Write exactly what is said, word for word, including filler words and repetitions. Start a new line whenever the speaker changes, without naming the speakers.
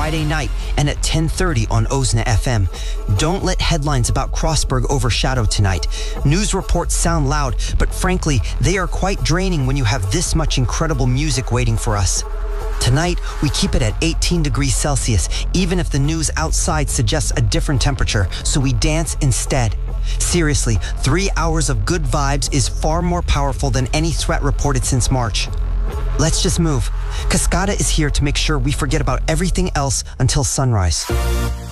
Friday night and at ten thirty on Ozna F M. Don't let headlines about Crossburg overshadow tonight. News reports sound loud, but frankly, they are quite draining when you have this much incredible music waiting for us. Tonight, we keep it at eighteen degrees Celsius, even if the news outside suggests a different temperature, so we dance instead. Seriously, three hours of good vibes is far more powerful than any threat reported since March. Let's just move. Cascada is here to make sure we forget about everything else until sunrise.